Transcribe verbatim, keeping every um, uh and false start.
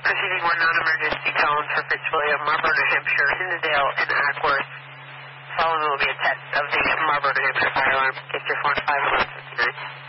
Proceeding one non-emergency tone for Fitz William, Marlboro, New Hampshire, Hinsdale, and Ackworth. Following will be a test of the Marlboro, New Hampshire fire alarm. Get your phone five one fifty-nine.